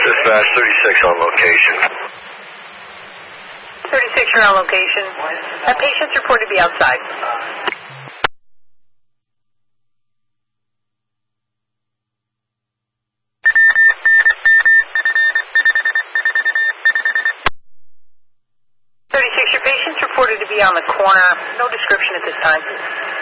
Dispatch 36 on location. 36, you're on location. Patient's reported to be outside. Your patient's reported to be on the corner. No description at this time.